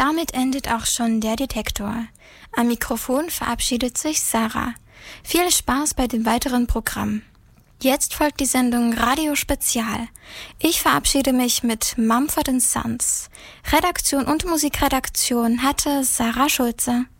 damit endet auch schon der Detektor. Am Mikrofon verabschiedet sich Sarah. Viel Spaß bei dem weiteren Programm. Jetzt folgt die Sendung Radio Spezial. Ich verabschiede mich mit Mumford & Sons. Redaktion und Musikredaktion hatte Sarah Schulze.